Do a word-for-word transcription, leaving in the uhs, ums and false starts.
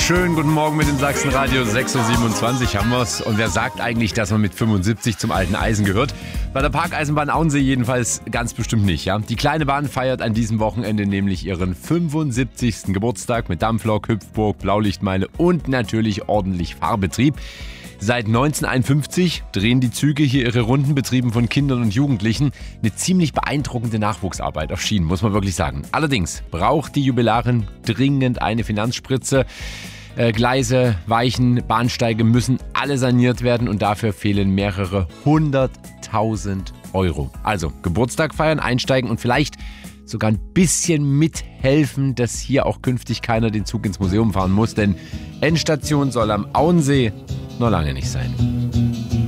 Schönen guten Morgen mit dem Sachsenradio. sechs Uhr siebenundzwanzig haben wir's. Und wer sagt eigentlich, dass man mit fünfundsiebzig zum alten Eisen gehört? Bei der Parkeisenbahn Auensee jedenfalls ganz bestimmt nicht. Ja? Die kleine Bahn feiert an diesem Wochenende nämlich ihren fünfundsiebzigsten Geburtstag mit Dampflok, Hüpfburg, Blaulichtmeile und natürlich ordentlich Fahrbetrieb. Seit neunzehnhunderteinundfünfzig drehen die Züge hier ihre Runden, betrieben von Kindern und Jugendlichen. Eine ziemlich beeindruckende Nachwuchsarbeit auf Schienen, muss man wirklich sagen. Allerdings braucht die Jubilarin dringend eine Finanzspritze. Äh, Gleise, Weichen, Bahnsteige müssen alle saniert werden und dafür fehlen mehrere hunderttausend Euro. Also Geburtstag feiern, einsteigen und vielleicht sogar ein bisschen mithelfen, dass hier auch künftig keiner den Zug ins Museum fahren muss, denn Endstation soll am Auensee noch lange nicht sein.